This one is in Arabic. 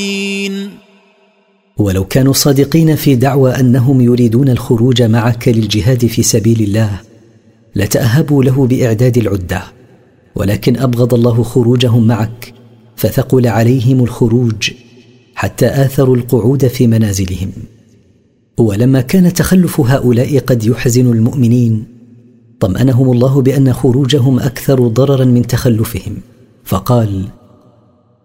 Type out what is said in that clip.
ولو كانوا صادقين في دعوى أنهم يريدون الخروج معك للجهاد في سبيل الله لتأهبوا له بإعداد العدة، ولكن أبغض الله خروجهم معك فثقل عليهم الخروج حتى آثروا القعود في منازلهم. ولما كان تخلف هؤلاء قد يحزن المؤمنين طمأنهم الله بأن خروجهم أكثر ضررا من تخلفهم، فقال: